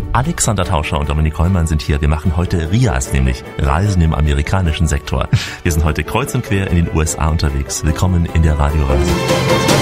Alexander Tauscher und Dominik Heumann sind hier. Wir machen heute RIAS, nämlich Reisen im amerikanischen Sektor. Wir sind heute kreuz und quer in den USA unterwegs. Willkommen in der Radioreise.